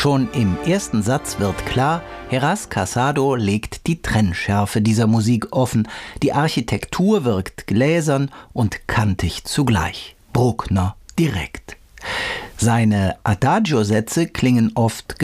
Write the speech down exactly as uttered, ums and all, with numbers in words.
Schon im ersten Satz wird klar, Heras Casado legt die Trennschärfe dieser Musik offen. Die Architektur wirkt gläsern und kantig zugleich. Bruckner direkt. Seine Adagio-Sätze klingen oft